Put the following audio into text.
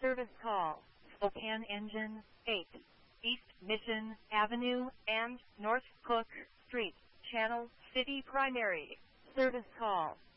Service call, Spokane Engine, 8, East Mission Avenue and North Cook Street, Channel City Primary. Service call.